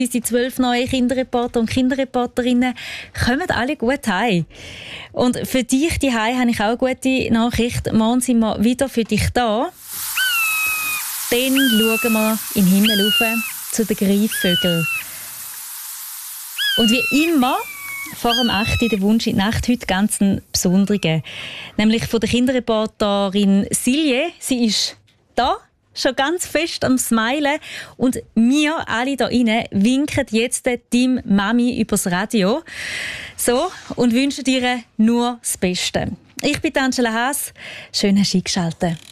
Unsere 12 neuen Kinderreporter und Kinderreporterinnen kommen alle gut heim. Und für dich daheim habe ich auch eine gute Nachricht. Morgen sind wir wieder für dich da. Dann schauen wir in den Himmel rauf zu den Greifvögeln. Und wie immer, vor dem 8. der Wunsch in die Nacht, heute ganz ein besonderer. Nämlich von der Kinderreporterin Silje. Sie ist da, schon ganz fest am Smilen. Und wir alle hier rein winken jetzt deinem Mami übers Radio. So, und wünschen dir nur das Beste. Ich bin Angela Haas. Schön, hast du eingeschaltet.